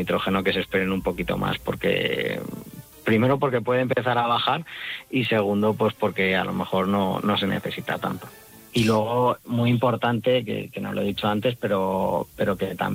nitrógeno que se esperen un poquito más, porque primero porque puede empezar a bajar y segundo pues porque a lo mejor no se necesita tanto. Y luego, muy importante, que no lo he dicho antes, pero que también